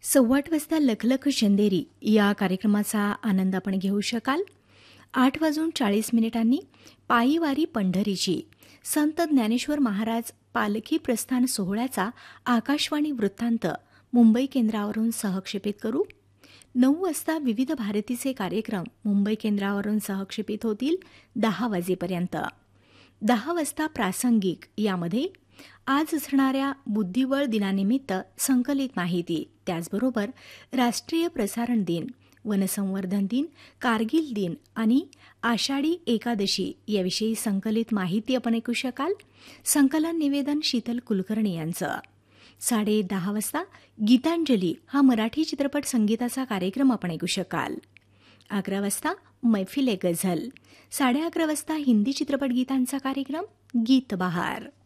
8:15 वाजता लखलख चंदेरी या कार्यक्रमाचा आनंद आपण घेऊ शकाल. 8:40 पायीवारी पंढरीची संत ज्ञानेश्वर महाराज पालखी प्रस्थान सोहळ्याचा आकाशवाणी वृत्तांत मुंबई केंद्रावरून सहक्षेपित करू. 9 वाजता विविध भारतीचे कार्यक्रम मुंबई केंद्रावरून सहक्षेपित होतील 10 वाजेपर्यंत. 10 वाजता प्रासंगिक यामध्ये आज असणाऱ्या बुद्धिबळ दिनानिमित्त संकलित माहिती, त्याचबरोबर राष्ट्रीय प्रसारण दिन, वनसंवर्धन दिन, कारगिल दिन आणि आषाढी एकादशी याविषयी संकलित माहिती आपण ऐकू शकाल. संकलन निवेदन शीतल कुलकर्णी यांचं. 10:30 वाजता गीतांजली हा मराठी चित्रपट संगीताचा कार्यक्रम आपण ऐकू शकाल. 11 वाजता मैफिले गझल. 11:30 वाजता हिंदी चित्रपट गीतांचा कार्यक्रम गीत बहार.